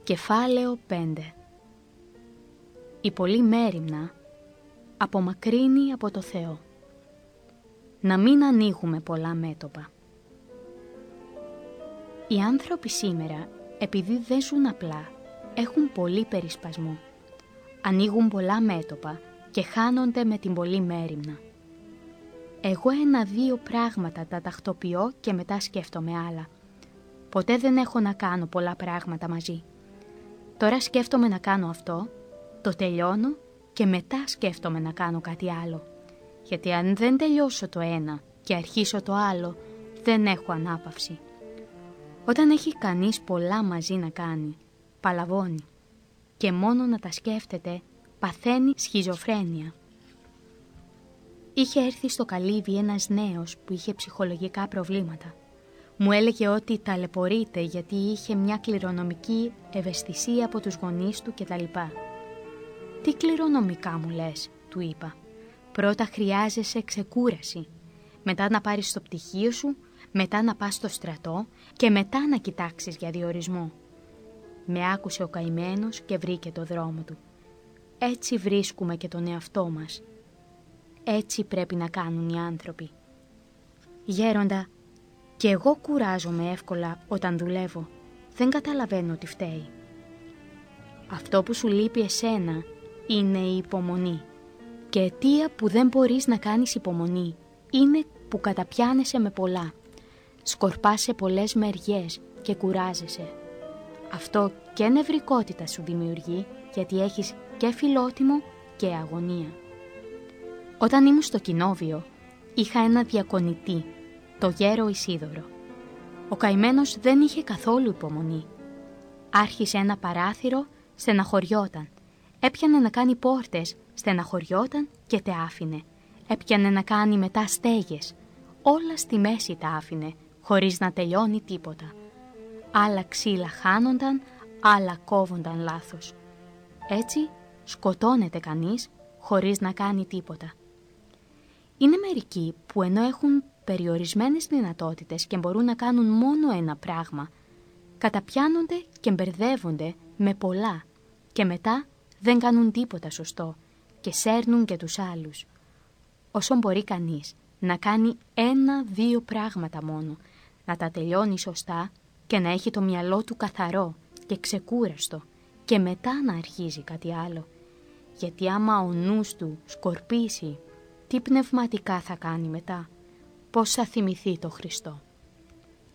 Κεφάλαιο 5. Η πολλή μέριμνα απομακρύνει από το Θεό. Να μην ανοίγουμε πολλά μέτωπα. Οι άνθρωποι σήμερα, επειδή δεν ζουν απλά, έχουν πολύ περισπασμό. Ανοίγουν πολλά μέτωπα και χάνονται με την πολλή μέριμνα. Εγώ 1-2 πράγματα τα τακτοποιώ και μετά σκέφτομαι άλλα. Ποτέ δεν έχω να κάνω πολλά πράγματα μαζί. Τώρα σκέφτομαι να κάνω αυτό, το τελειώνω και μετά σκέφτομαι να κάνω κάτι άλλο. Γιατί αν δεν τελειώσω το ένα και αρχίσω το άλλο, δεν έχω ανάπαυση. Όταν έχει κανείς πολλά μαζί να κάνει, παλαβώνει. Και μόνο να τα σκέφτεται, παθαίνει σχιζοφρένεια. Είχε έρθει στο καλύβι ένας νέος που είχε ψυχολογικά προβλήματα. Μου έλεγε ότι ταλαιπωρείται γιατί είχε μια κληρονομική ευαισθησία από τους γονείς του κτλ. «Τι κληρονομικά μου λες», του είπα. «Πρώτα χρειάζεσαι ξεκούραση, μετά να πάρεις το πτυχίο σου, μετά να πας στο στρατό και μετά να κοιτάξεις για διορισμό». Με άκουσε ο καημένος και βρήκε το δρόμο του. Έτσι βρίσκουμε και τον εαυτό μας. Έτσι πρέπει να κάνουν οι άνθρωποι. Γέροντα, και εγώ κουράζομαι εύκολα όταν δουλεύω. Δεν καταλαβαίνω τι φταίει. Αυτό που σου λείπει εσένα είναι η υπομονή. Και αιτία που δεν μπορείς να κάνεις υπομονή είναι που καταπιάνεσαι με πολλά. Σκορπάς σε πολλές μεριές και κουράζεσαι. Αυτό και νευρικότητα σου δημιουργεί, γιατί έχεις και φιλότιμο και αγωνία. Όταν ήμουν στο κοινόβιο, είχα ένα διακονητή, το γέρο Ισίδωρο. Ο καημένος δεν είχε καθόλου υπομονή. Άρχισε ένα παράθυρο, στεναχωριόταν. Έπιανε να κάνει πόρτες, στεναχωριόταν και τε άφηνε. Έπιανε να κάνει μετά στέγες. Όλα στη μέση τα άφηνε, χωρίς να τελειώνει τίποτα. Άλλα ξύλα χάνονταν, άλλα κόβονταν λάθος. Έτσι σκοτώνεται κανείς χωρίς να κάνει τίποτα. Είναι μερικοί που ενώ έχουν περιορισμένες δυνατότητες και μπορούν να κάνουν μόνο ένα πράγμα, καταπιάνονται και μπερδεύονται με πολλά και μετά δεν κάνουν τίποτα σωστό και σέρνουν και τους άλλους. Όσο μπορεί κανείς να κάνει 1-2 πράγματα μόνο, να τα τελειώνει σωστά και να έχει το μυαλό του καθαρό και ξεκούραστο και μετά να αρχίζει κάτι άλλο. Γιατί άμα ο νους του σκορπίσει, τι πνευματικά θα κάνει μετά, πώς θα θυμηθεί το Χριστό.